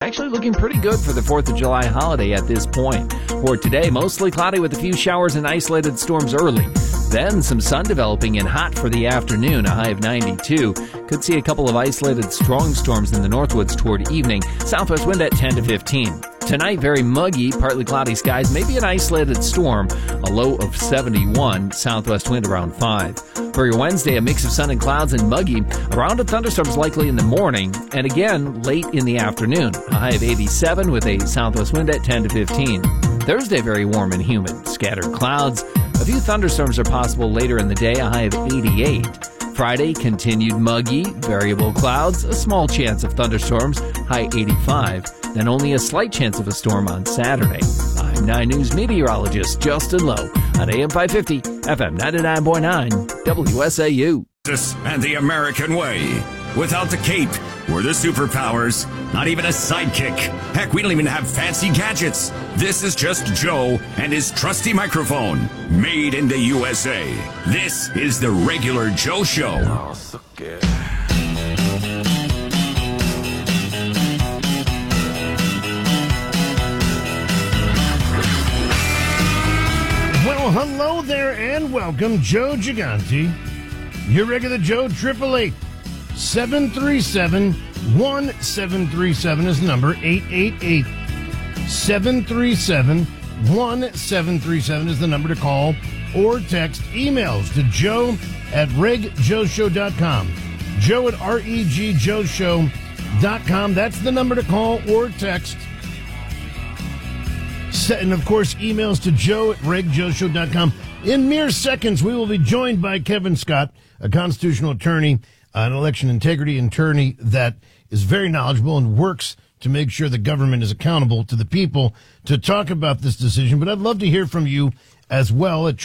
actually looking pretty good for the 4th of July holiday at this point. For today, mostly cloudy with a few showers and isolated storms early. Then some sun developing and hot for the afternoon, a high of 92. Could see a couple of isolated strong storms in the northwoods toward evening. Southwest wind at 10 to 15. Tonight, very muggy, partly cloudy skies, maybe an isolated storm, a low of 71, southwest wind around 5. For your Wednesday, a mix of sun and clouds and muggy, around a thunderstorms likely in the morning, and again late in the afternoon, a high of 87 with a southwest wind at 10 to 15. Thursday, very warm and humid, scattered clouds. A few thunderstorms are possible later in the day, a high of 88. Friday, continued muggy, variable clouds, a small chance of thunderstorms, high 85. Then only a slight chance of a storm on Saturday. I'm 9 News meteorologist Justin Lowe on AM 550, FM 99.9, WSAU. And the American way. Without the cape or the superpowers, not even a sidekick. Heck, we don't even have fancy gadgets. This is just Joe and his trusty microphone, made in the USA. This is the Regular Joe Show. Oh, so good. Well, hello there and welcome, Joe Gigante. Your regular Joe, 888-737-1737 is number, 888-737-1737 is the number to call or text. Emails to joe@regjoeshow.com. joe@regjoeshow.com. That's the number to call or text. And, of course, emails to joe@regjoeshow.com. In mere seconds, we will be joined by Kevin Scott, a constitutional attorney, an election integrity attorney that is very knowledgeable and works to make sure the government is accountable to the people, to talk about this decision. But I'd love to hear from you as well at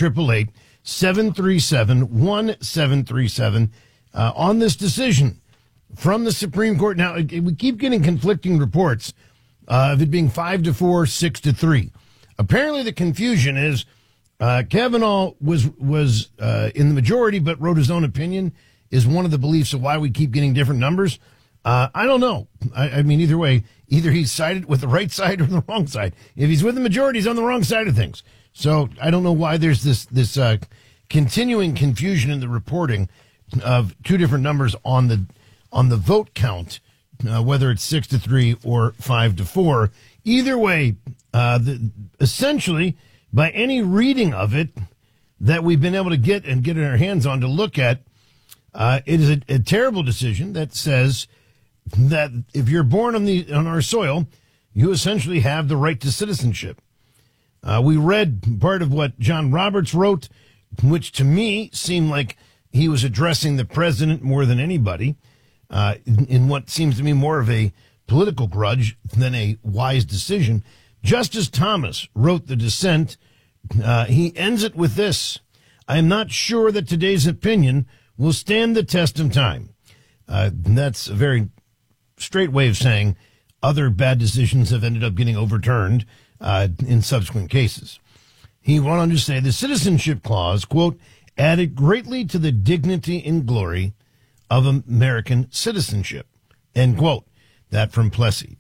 888-737-1737 on this decision from the Supreme Court. Now, we keep getting conflicting reports of it being 5-4, 6-3. Apparently, the confusion is Kavanaugh was in the majority, but wrote his own opinion. Is one of the beliefs of why we keep getting different numbers. I don't know. I mean, either way, either he's sided with the right side or the wrong side. If he's with the majority, he's on the wrong side of things. So I don't know why there's this continuing confusion in the reporting of two different numbers on the vote count. Whether it's 6-3 or 5-4. Either way, essentially, by any reading of it that we've been able to get our hands on to look at, it is a terrible decision that says that if you're born on our soil, you essentially have the right to citizenship. We read part of what John Roberts wrote, which to me seemed like he was addressing the president more than anybody. In what seems to me more of a political grudge than a wise decision. Justice Thomas wrote the dissent. He ends it with this: I am not sure that today's opinion will stand the test of time. That's a very straight way of saying other bad decisions have ended up getting overturned in subsequent cases. He went on to say the citizenship clause, quote, added greatly to the dignity and glory of American citizenship, end quote. That from Plessy.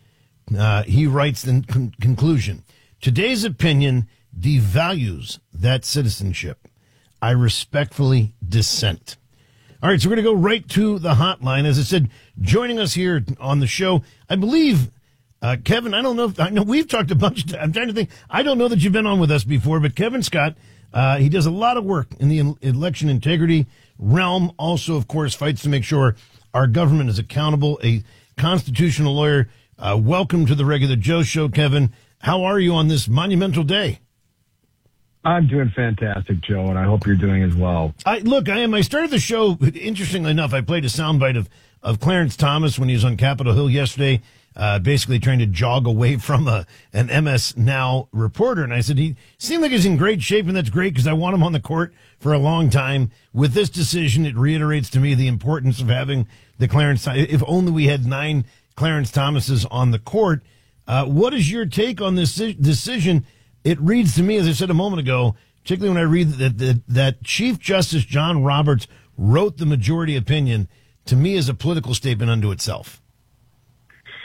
He writes in conclusion, today's opinion devalues that citizenship. I respectfully dissent. All right, so we're going to go right to the hotline. As I said, joining us here on the show, I believe, Kevin, I know we've talked a bunch. I'm trying to think. I don't know that you've been on with us before, but Kevin Scott, he does a lot of work in the election integrity realm. Also, of course, fights to make sure our government is accountable. A constitutional lawyer. Welcome to the Regular Joe Show, Kevin. How are you on this monumental day? I'm doing fantastic, Joe, and I hope you're doing as well. I am. I started the show, interestingly enough, I played a soundbite of Clarence Thomas when he was on Capitol Hill yesterday, basically trying to jog away from an MS Now reporter. And I said, he seemed like he's in great shape, and that's great because I want him on the court for a long time. With this decision, it reiterates to me the importance of having the Clarence. If only we had 9 Clarence Thomases on the court. What is your take on this decision? It reads to me, as I said a moment ago, particularly when I read that Chief Justice John Roberts wrote the majority opinion, to me is a political statement unto itself.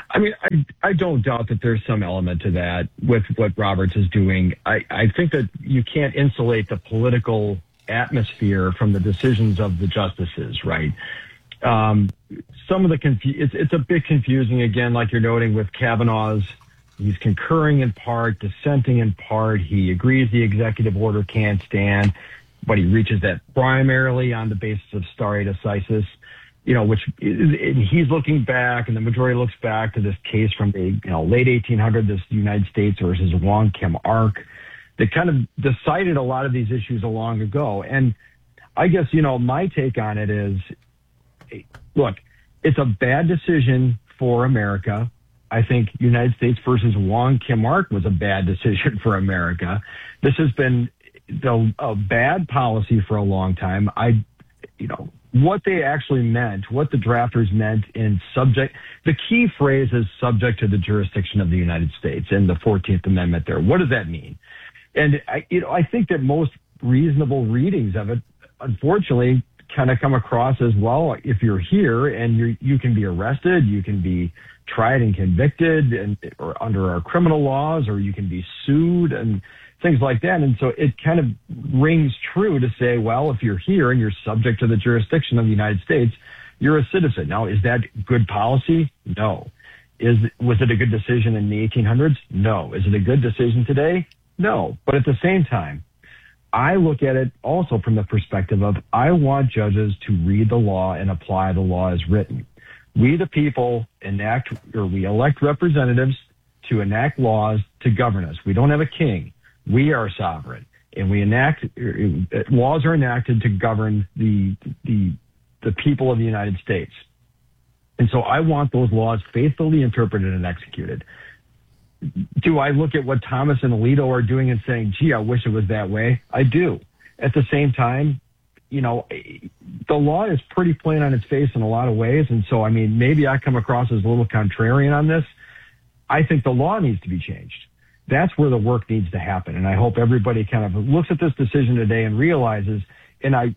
I mean, I don't doubt that there's some element to that with what Roberts is doing. I think that you can't insulate the political atmosphere from the decisions of the justices, right? Some of the it's a bit confusing, again, like you're noting with Kavanaugh's. He's concurring in part, dissenting in part. He agrees the executive order can't stand, but he reaches that primarily on the basis of stare decisis. Which he's looking back, and the majority looks back to this case from the late 1800s, this United States versus Wong Kim Ark, that kind of decided a lot of these issues long ago. And I guess my take on it is, look, it's a bad decision for America. I think United States versus Wong Kim Ark was a bad decision for America. This has been a bad policy for a long time. What they actually meant, what the drafters meant in subject, the key phrase is subject to the jurisdiction of the United States in the 14th Amendment there. What does that mean? And I think that most reasonable readings of it, unfortunately, kind of come across as, well, if you're here and you can be arrested, you can be tried and convicted or under our criminal laws, or you can be sued and things like that. And so it kind of rings true to say, well, if you're here and you're subject to the jurisdiction of the United States, you're a citizen. Now, is that good policy? No. Was it a good decision in the 1800s? No. Is it a good decision today? No. But at the same time, I look at it also from the perspective of, I want judges to read the law and apply the law as written. We, the people, we elect representatives to enact laws to govern us. We don't have a king. We are sovereign, and laws are enacted to govern the people of the United States. And so I want those laws faithfully interpreted and executed. Do I look at what Thomas and Alito are doing and saying, gee, I wish it was that way? I do. At the same time, the law is pretty plain on its face in a lot of ways. And so, maybe I come across as a little contrarian on this. I think the law needs to be changed. That's where the work needs to happen. And I hope everybody kind of looks at this decision today and realizes, that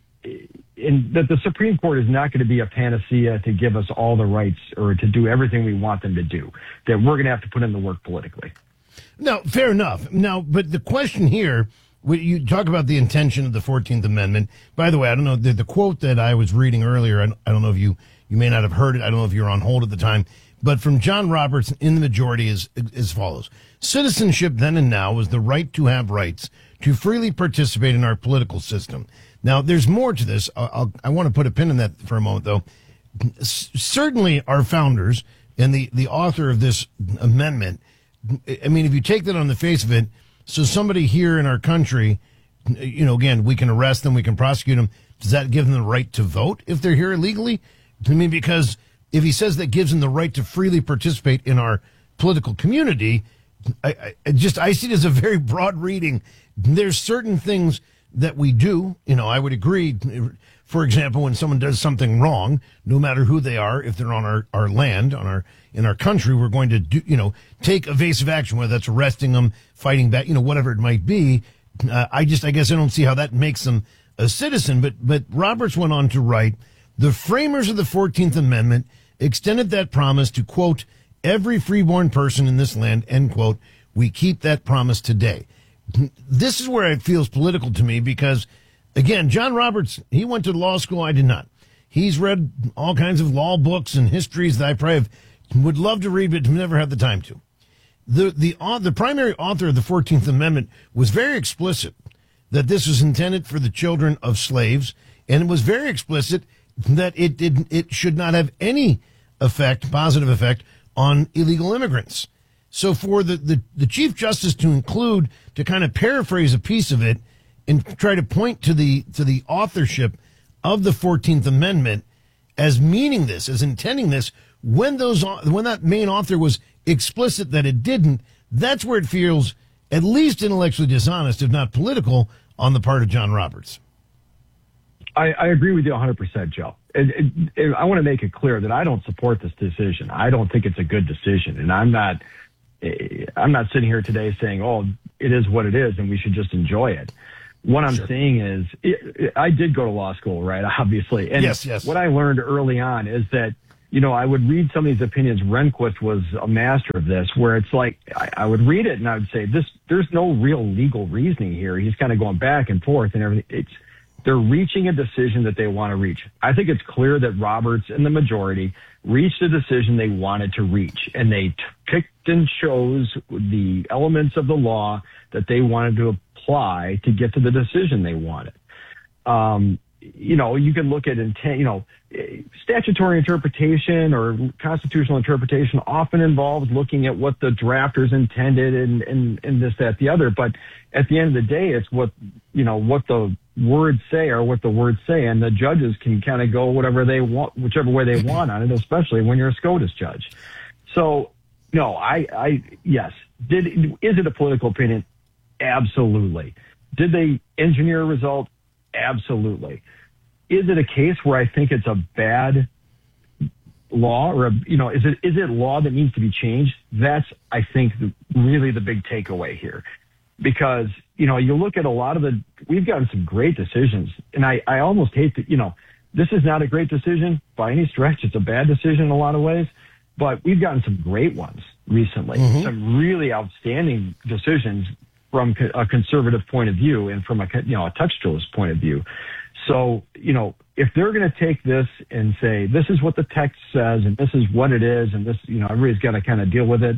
the Supreme Court is not going to be a panacea to give us all the rights or to do everything we want them to do, that we're going to have to put in the work politically. No, fair enough. Now, but the question here, you talk about the intention of the 14th Amendment. By the way, I don't know, the quote that I was reading earlier, I don't know if you may not have heard it. I don't know if you were on hold at the time. But from John Roberts in the majority is as follows. Citizenship then and now is the right to have rights to freely participate in our political system. Now, there's more to this. I want to put a pin in that for a moment, though. Certainly our founders and the author of this amendment, if you take that on the face of it, so somebody here in our country, again, we can arrest them, we can prosecute them. Does that give them the right to vote if they're here illegally? Because if he says that gives him the right to freely participate in our political community, I see it as a very broad reading. There's certain things that we do, I would agree. For example, when someone does something wrong, no matter who they are, if they're on our land, in our country, we're going to take evasive action, whether that's arresting them, fighting back, whatever it might be. I guess I don't see how that makes them a citizen. But Roberts went on to write, the framers of the 14th Amendment extended that promise to, quote, every freeborn person in this land, end quote. We keep that promise today. This is where it feels political to me because, again, John Roberts, he went to law school. I did not. He's read all kinds of law books and histories that I probably would love to read, but never had the time to. The primary author of the 14th Amendment was very explicit that this was intended for the children of slaves, and it was very explicit that it should not have any positive effect on illegal immigrants. So for the Chief Justice to kind of paraphrase a piece of it and try to point to the authorship of the 14th Amendment as meaning this, as intending this, when that main author was explicit that it didn't, that's where it feels at least intellectually dishonest, if not political, on the part of John Roberts. I agree with you 100%, Joe. I want to make it clear that I don't support this decision. I don't think it's a good decision, and I'm not sitting here today saying, "Oh, it is what it is, and we should just enjoy it." What I'm saying is, I did go to law school, right? Obviously, and yes. What I learned early on is that I would read some of these opinions. Rehnquist was a master of this, where it's like, I would read it and I would say, there's no real legal reasoning here. He's kind of going back and forth and everything. They're reaching a decision that they want to reach. I think it's clear that Roberts and the majority reached a decision they wanted to reach, and they picked and chose the elements of the law that they wanted to apply to get to the decision they wanted. You can look at intent, statutory interpretation or constitutional interpretation often involves looking at what the drafters intended and this, that, the other. But at the end of the day, it's what the words say or what the words say. And the judges can kind of go whatever they want, whichever way they want on it, especially when you're a SCOTUS judge. So, no, yes. Is it a political opinion? Absolutely. Did they engineer a result? Absolutely. Is it a case where I think it's a bad law, or is it law that needs to be changed? That's, I think, really the big takeaway here, because you look at a lot of we've gotten some great decisions, and I almost hate to this is not a great decision by any stretch. It's a bad decision in a lot of ways, but we've gotten some great ones recently, some really outstanding decisions from a conservative point of view and from a textualist point of view. So, if they're going to take this and say, this is what the text says and this is what it is and this, everybody's got to kind of deal with it,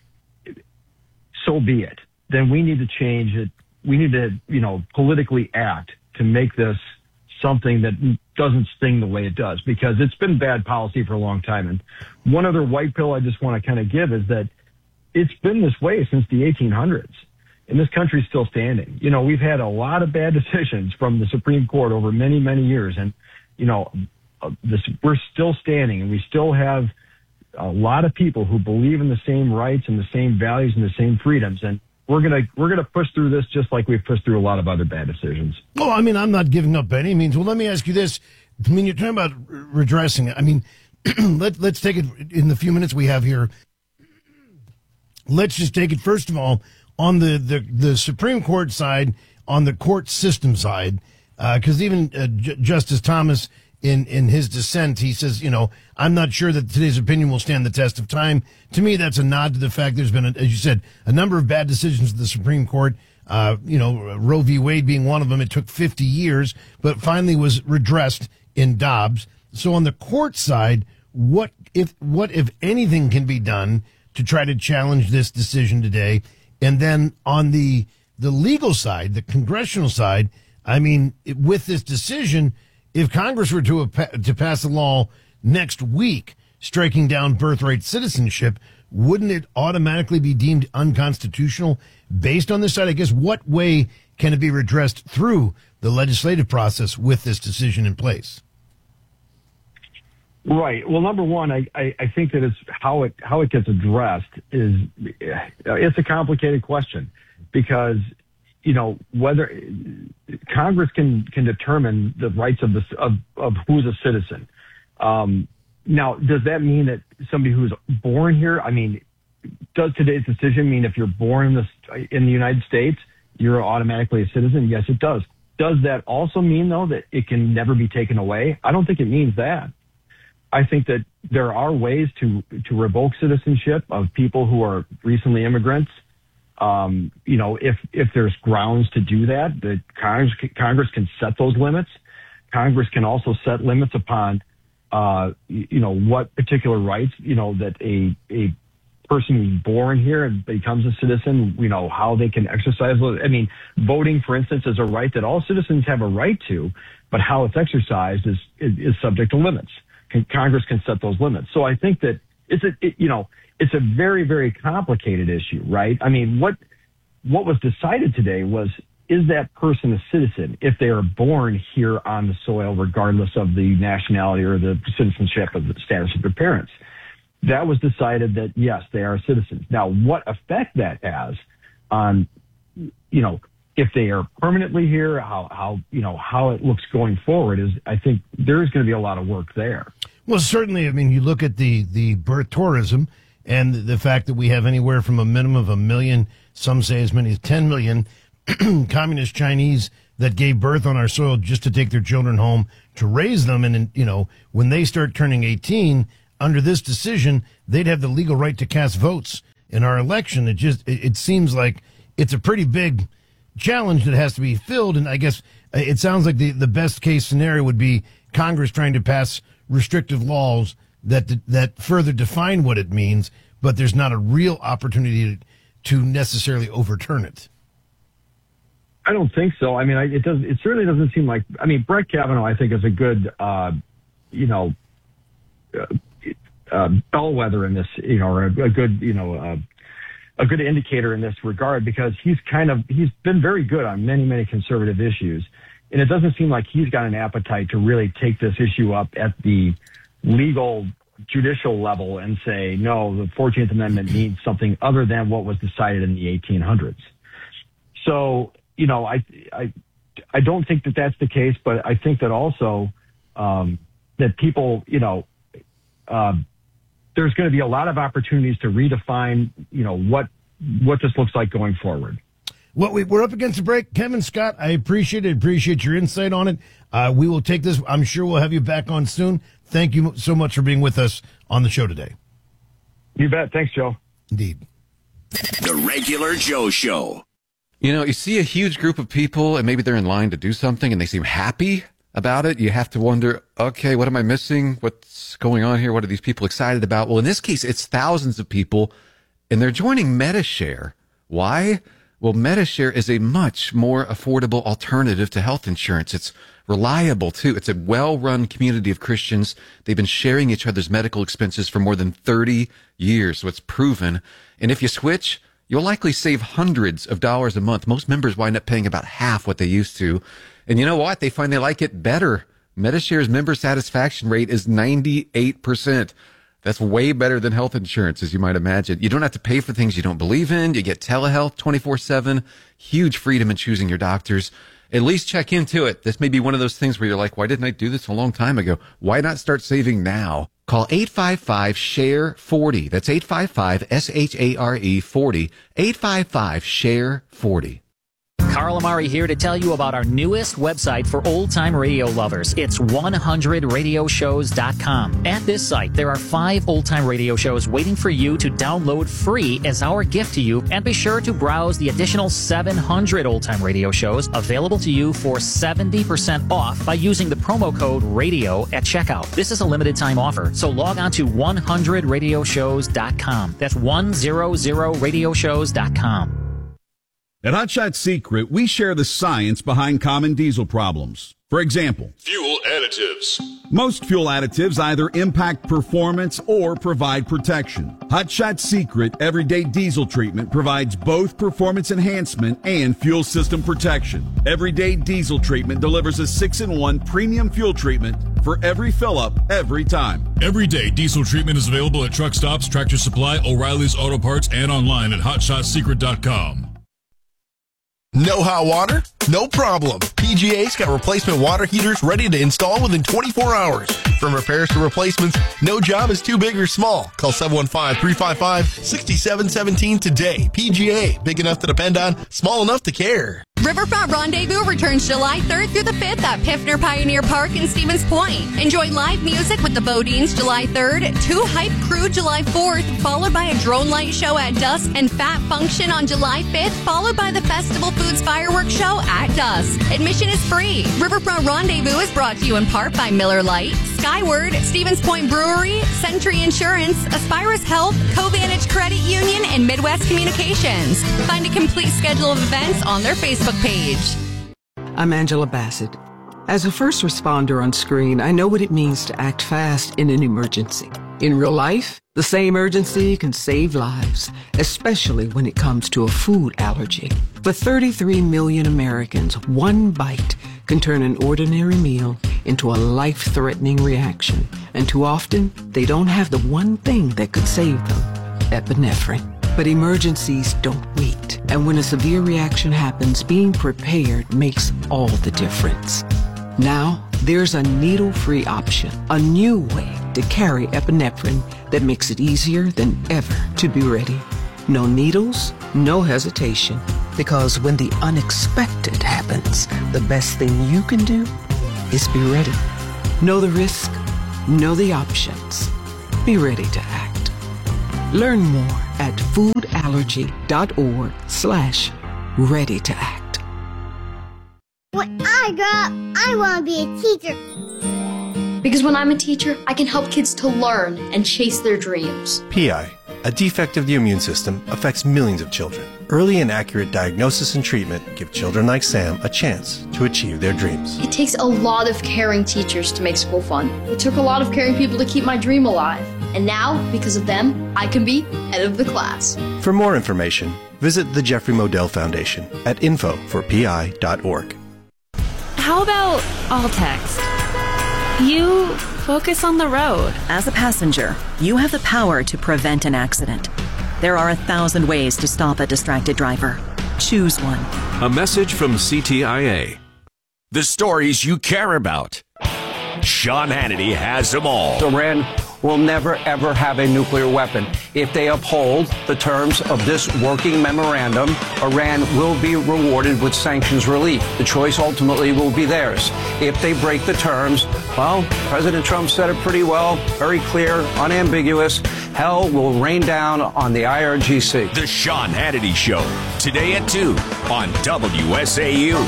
so be it. Then we need to change it. We need to, politically act to make this something that doesn't sting the way it does, because it's been bad policy for a long time. And one other white pill I just want to kind of give is that it's been this way since the 1800s. And this country's still standing. We've had a lot of bad decisions from the Supreme Court over many, many years. And, we're still standing, and we still have a lot of people who believe in the same rights and the same values and the same freedoms. And we're going to push through this just like we've pushed through a lot of other bad decisions. Well, I'm not giving up by any means. Well, let me ask you this. You're talking about redressing it. Let's take it in the few minutes we have here. Let's just take it, first of all, on the Supreme Court side, on the court system side, because even Justice Thomas, in his dissent, he says, I'm not sure that today's opinion will stand the test of time. To me, that's a nod to the fact there's been, as you said, a number of bad decisions at the Supreme Court. Roe v. Wade being one of them. It took 50 years, but finally was redressed in Dobbs. So on the court side, what if anything can be done to try to challenge this decision today? And then on the legal side, the congressional side, with this decision, if Congress were to pass a law next week striking down birthright citizenship, wouldn't it automatically be deemed unconstitutional based on this side? I guess what way can it be redressed through the legislative process with this decision in place? Right. Well, number one, I think that it's how it gets addressed is it's a complicated question, because whether Congress can determine the rights of who's a citizen. Now, does that mean that somebody who's born here? Does today's decision mean if you're born in the United States, you're automatically a citizen? Yes, it does. Does that also mean, though, that it can never be taken away? I don't think it means that. I think that there are ways to revoke citizenship of people who are recently immigrants. If there's grounds to do that, the Congress can set those limits. Congress can also set limits upon, what particular rights, that a person who's born here and becomes a citizen, how they can exercise those. Voting, for instance, is a right that all citizens have a right to, but how it's exercised is subject to limits. Congress can set those limits. So I think that it's a very, very complicated issue, right? What was decided today was, is that person a citizen if they are born here on the soil, regardless of the nationality or the citizenship of the status of their parents? That was decided that, yes, they are citizens. Now, what effect that has on, if they are permanently here, how it looks going forward is, I think there is going to be a lot of work there. Well, certainly. You look at the birth tourism and the fact that we have anywhere from a minimum of 1 million, some say as many as 10 million communist Chinese that gave birth on our soil just to take their children home to raise them. And, when they start turning 18, under this decision, they'd have the legal right to cast votes in our election. It seems like it's a pretty big challenge that has to be filled. And I guess it sounds like the best case scenario would be Congress trying to pass restrictive laws that further define what it means, but there's not a real opportunity to necessarily overturn it. I don't think so. I mean, it certainly doesn't seem like. I mean, Brett Kavanaugh, I think, is a good, bellwether in this, or a good, a good indicator in this regard, because he's been very good on many, many conservative issues, and it doesn't seem like he's got an appetite to really take this issue up at the legal judicial level and say, no, the 14th Amendment means something other than what was decided in the 1800s. So, I don't think that that's the case, but I think that also that people, there's going to be a lot of opportunities to redefine, what this looks like going forward. Well, we're up against the break. Kevin Scott, I appreciate your insight on it. We will take this. I'm sure we'll have you back on soon. Thank you so much for being with us on the show today. You bet. Thanks, Joe. Indeed. The Regular Joe Show. You see a huge group of people and maybe they're in line to do something and they seem happy about it. You have to wonder, okay, what am I missing? What's going on here? What are these people excited about? Well, in this case, it's thousands of people and they're joining Medi-Share. Why? Well, Medi-Share is a much more affordable alternative to health insurance. It's reliable, too. It's a well-run community of Christians. They've been sharing each other's medical expenses for more than 30 years, so it's proven. And if you switch, you'll likely save hundreds of dollars a month. Most members wind up paying about half what they used to. And you know what? They find they like it better. Medi-Share's member satisfaction rate is 98%. That's way better than health insurance, as you might imagine. You don't have to pay for things you don't believe in. You get telehealth 24/7, huge freedom in choosing your doctors. At least check into it. This may be one of those things where you're like, why didn't I do this a long time ago? Why not start saving now? Call 855-SHARE-40. That's 855-SHARE-40. 855-SHARE-40. Carl Amari here to tell you about our newest website for old-time radio lovers. It's 100radioshows.com. At this site, there are 5 old-time radio shows waiting for you to download free as our gift to you, and be sure to browse the additional 700 old-time radio shows available to you for 70% off by using the promo code RADIO at checkout. This is a limited-time offer, so log on to 100radioshows.com. That's 100radioshows.com. At Hot Shot Secret, we share the science behind common diesel problems. For example, fuel additives. Most fuel additives either impact performance or provide protection. Hot Shot Secret Everyday Diesel Treatment provides both performance enhancement and fuel system protection. Everyday Diesel Treatment delivers a 6-in-1 premium fuel treatment for every fill-up, every time. Everyday Diesel Treatment is available at truck stops, Tractor Supply, O'Reilly's Auto Parts, and online at HotShotSecret.com. No hot water? No problem. PGA's got replacement water heaters ready to install within 24 hours. From repairs to replacements, no job is too big or small. Call 715-355-6717 today. PGA, big enough to depend on, small enough to care. Riverfront Rendezvous returns July 3rd through the 5th at Piffner Pioneer Park in Stevens Point. Enjoy live music with the Bodines July 3rd, 2 Hype Crew July 4th, followed by a drone light show at dusk, and Fat Function on July 5th, followed by the Festival Foods Fireworks Show at dusk. Admission is free. Riverfront Rendezvous is brought to you in part by Miller Lite, Skyward, Stevens Point Brewery, Century Insurance, Aspirus Health, Covantage Credit Union, and Midwest Communications. Find a complete schedule of events on their Facebook page. I'm Angela Bassett. As a first responder on screen, I know what it means to act fast in an emergency. In real life, the same urgency can save lives, especially when it comes to a food allergy. For 33 million Americans, one bite can turn an ordinary meal into a life-threatening reaction. And too often, they don't have the one thing that could save them, epinephrine. But emergencies don't wait. And when a severe reaction happens, being prepared makes all the difference. Now, there's a needle-free option, a new way to carry epinephrine that makes it easier than ever to be ready. No needles, no hesitation. Because when the unexpected happens, the best thing you can do is be ready. Know the risk, know the options. be ready to act. Learn more at foodallergy.org/ready to act. When I grow up, I want to be a teacher. Because when I'm a teacher, I can help kids to learn and chase their dreams. PI, a defect of the immune system, affects millions of children. Early and accurate diagnosis and treatment give children like Sam a chance to achieve their dreams. It takes a lot of caring teachers to make school fun. It took a lot of caring people to keep my dream alive. And now, because of them, I can be head of the class. For more information, visit the Jeffrey Modell Foundation at info4pi.org. How about all text? You focus on the road. As a passenger, you have the power to prevent an accident. There are 1,000 ways to stop a distracted driver. Choose one. A message from CTIA. The stories you care about. Sean Hannity has them all. Iran will never, ever have a nuclear weapon. If they uphold the terms of this working memorandum, Iran will be rewarded with sanctions relief. The choice ultimately will be theirs. If they break the terms, well, President Trump said it pretty well, very clear, unambiguous. Hell will rain down on the IRGC. The Sean Hannity Show, today at 2 on WSAU.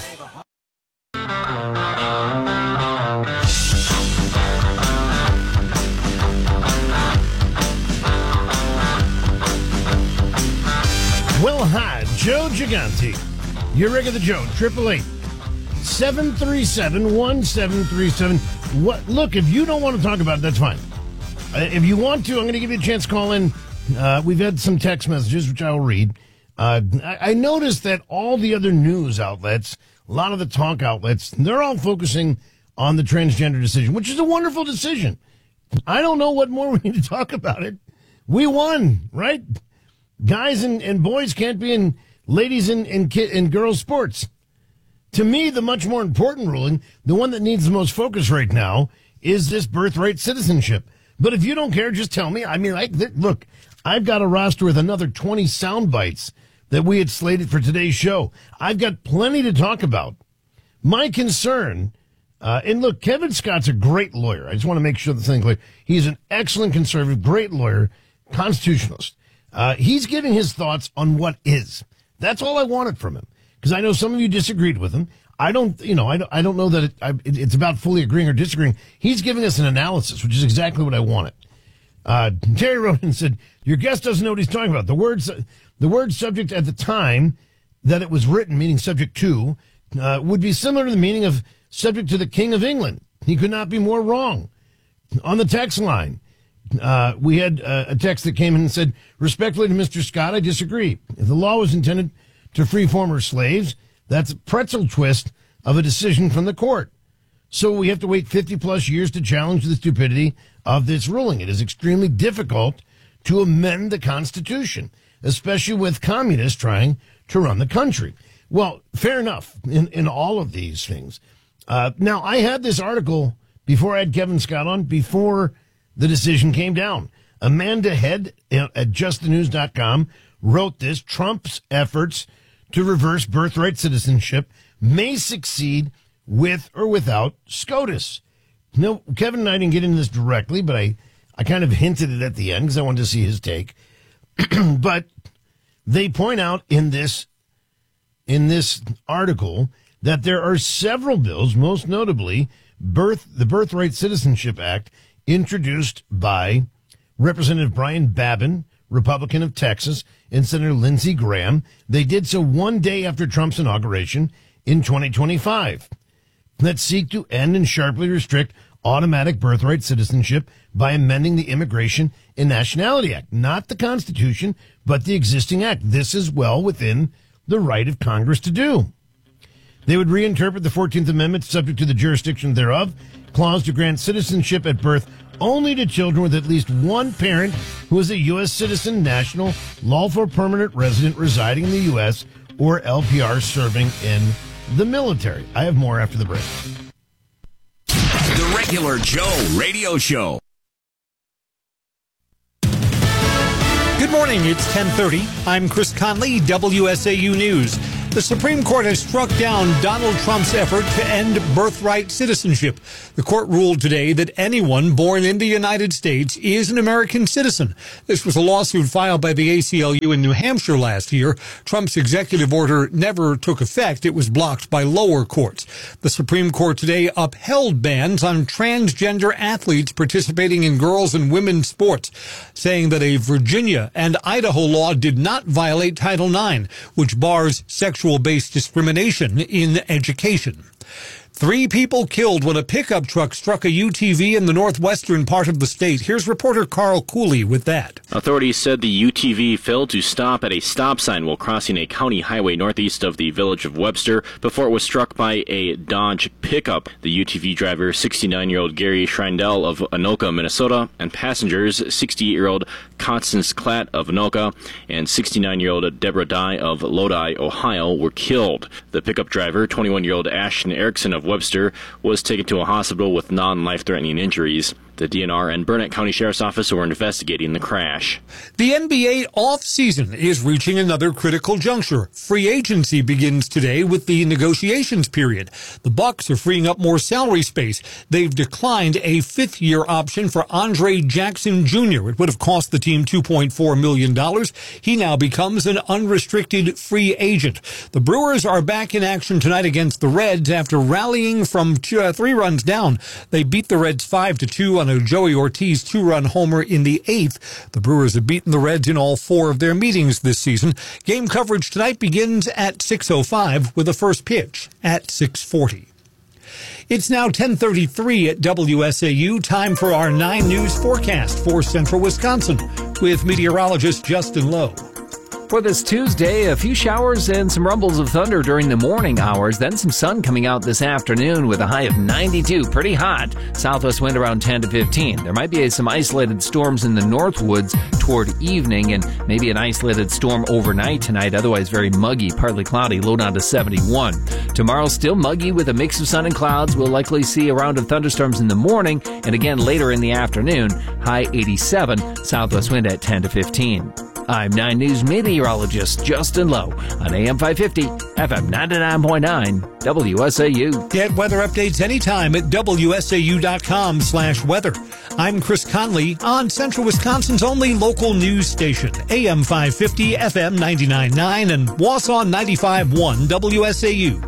Well, hi, Joe Gigante. Your regular Joe, 888-737-1737. What? Look, if you don't want to talk about it, that's fine. If you want to, I'm going to give you a chance to call in. We've had some text messages, which I will read. I noticed that all the other news outlets, a lot of the talk outlets, they're all focusing on the transgender decision, which is a wonderful decision. I don't know what more we need to talk about it. We won, right? Guys and boys can't be in ladies and girls sports. To me, the much more important ruling, the one that needs the most focus right now, is this birthright citizenship. But if you don't care, just tell me. I mean, look, I've got a roster with another 20 sound bites that we had slated for today's show. I've got plenty to talk about. My concern, and look, Kevin Scott's a great lawyer. I just want to make sure the thing clear. He's an excellent conservative, great lawyer, constitutionalist. He's giving his thoughts on what is. That's all I wanted from him. Because I know some of you disagreed with him. I don't know that it's about fully agreeing or disagreeing. He's giving us an analysis, which is exactly what I wanted. Terry wrote and said, your guest doesn't know what he's talking about. The word subject at the time that it was written, meaning subject to, would be similar to the meaning of subject to the King of England. He could not be more wrong. On the text line, we had a text that came in and said, respectfully to Mr. Scott, I disagree. If the law was intended to free former slaves, that's a pretzel twist of a decision from the court. So we have to wait 50 plus years to challenge the stupidity of this ruling. It is extremely difficult to amend the Constitution, especially with communists trying to run the country. Well, fair enough in all of these things. Now, I had this article before I had Kevin Scott on, before the decision came down. Amanda Head at justthenews.com wrote this: Trump's efforts to reverse birthright citizenship may succeed with or without SCOTUS. Now, Kevin and I didn't get into this directly, but I kind of hinted it at the end because I wanted to see his take. But they point out in this article that there are several bills, most notably the Birthright Citizenship Act, introduced by Representative Brian Babin, Republican of Texas, and Senator Lindsey Graham. They did so one day after Trump's inauguration in 2025, that seek to end and sharply restrict automatic birthright citizenship by amending the Immigration and Nationality Act, not the Constitution, but the existing act. This is well within the right of Congress to do. They would reinterpret the 14th Amendment, subject to the jurisdiction thereof, clause to grant citizenship at birth only to children with at least one parent who is a U.S. citizen, national, lawful permanent resident residing in the U.S., or LPR serving in the military. I have more after the break. The Regular Joe Radio Show. Good morning. It's 10:30. I'm Chris Conley, WSAU News. The Supreme Court has struck down Donald Trump's effort to end birthright citizenship. The court ruled today that anyone born in the United States is an American citizen. This was a lawsuit filed by the ACLU in New Hampshire last year. Trump's executive order never took effect. It was blocked by lower courts. The Supreme Court today upheld bans on transgender athletes participating in girls' and women's sports, saying that a Virginia and Idaho law did not violate Title IX, which bars sexual-based discrimination in education. 3 people killed when a pickup truck struck a UTV in the northwestern part of the state. Here's reporter Carl Cooley with that. Authorities said the UTV failed to stop at a stop sign while crossing a county highway northeast of the village of Webster before it was struck by a Dodge pickup. The UTV driver, 69-year-old Gary Schreindel of Anoka, Minnesota, and passengers, 68-year-old Constance Klatt of Anoka and 69-year-old Deborah Dye of Lodi, Ohio, were killed. The pickup driver, 21-year-old Ashton Erickson of Webster, was taken to a hospital with non-life-threatening injuries. The DNR and Burnett County Sheriff's Office were investigating the crash. The NBA offseason is reaching another critical juncture. Free agency begins today with the negotiations period. The Bucks are freeing up more salary space. They've declined a 5th-year option for Andre Jackson Jr. It would have cost the team $2.4 million. He now becomes an unrestricted free agent. The Brewers are back in action tonight against the Reds after rallying from 3 runs down. They beat the Reds 5-2 on a Joey Ortiz 2-run homer in the 8th. The Brewers have beaten the Reds in all 4 of their meetings this season. Game coverage tonight begins at 6:05 with a first pitch at 6:40. It's now 10:33 at WSAU. Time for our 9 News forecast for central Wisconsin with meteorologist Justin Lowe. For this Tuesday, a few showers and some rumbles of thunder during the morning hours, then some sun coming out this afternoon with a high of 92. Pretty hot. Southwest wind around 10 to 15. There might be some isolated storms in the Northwoods toward evening and maybe an isolated storm overnight tonight. Otherwise very muggy, partly cloudy, low down to 71. Tomorrow still muggy with a mix of sun and clouds. We'll likely see a round of thunderstorms in the morning and again later in the afternoon. High 87. Southwest wind at 10 to 15. I'm 9 News meteorologist Justin Lowe on AM 550, FM 99.9, WSAU. Get weather updates anytime at WSAU.com/weather. I'm Chris Conley on Central Wisconsin's only local news station, AM 550, FM 99.9, and Wausau 95.1, WSAU.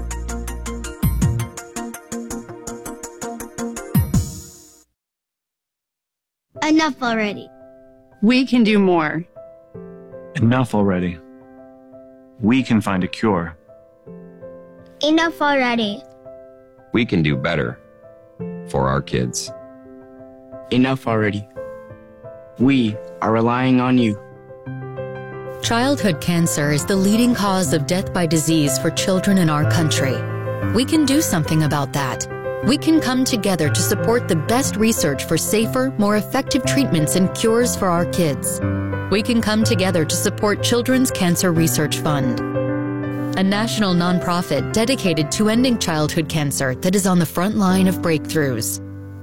Enough already. We can do more. Enough already. We can find a cure. Enough already. We can do better for our kids. Enough already. We are relying on you. Childhood cancer is the leading cause of death by disease for children in our country. We can do something about that. We can come together to support the best research for safer, more effective treatments and cures for our kids. We can come together to support Children's Cancer Research Fund, a national nonprofit dedicated to ending childhood cancer that is on the front line of breakthroughs.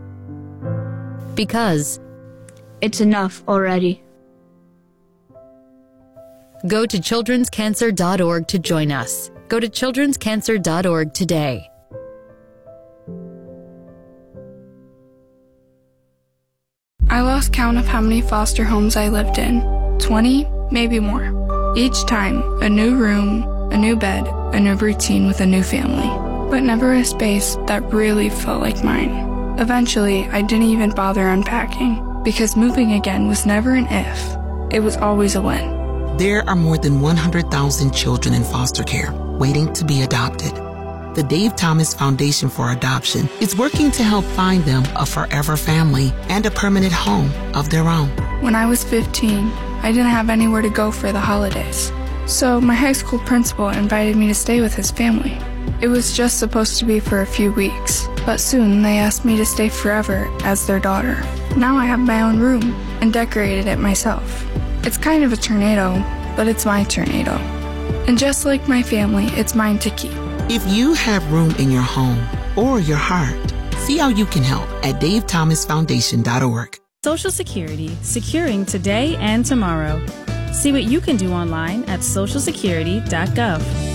Because it's enough already. Go to childrenscancer.org to join us. Go to childrenscancer.org today. I lost count of how many foster homes I lived in. 20, maybe more. Each time, a new room, a new bed, a new routine with a new family. But never a space that really felt like mine. Eventually, I didn't even bother unpacking, because moving again was never an if. It was always a when. There are more than 100,000 children in foster care waiting to be adopted. The Dave Thomas Foundation for Adoption is working to help find them a forever family and a permanent home of their own. When I was 15, I didn't have anywhere to go for the holidays. So my high school principal invited me to stay with his family. It was just supposed to be for a few weeks, but soon they asked me to stay forever as their daughter. Now I have my own room and decorated it myself. It's kind of a tornado, but it's my tornado. And just like my family, it's mine to keep. If you have room in your home or your heart, see how you can help at davethomasfoundation.org. Social Security, securing today and tomorrow. See what you can do online at socialsecurity.gov.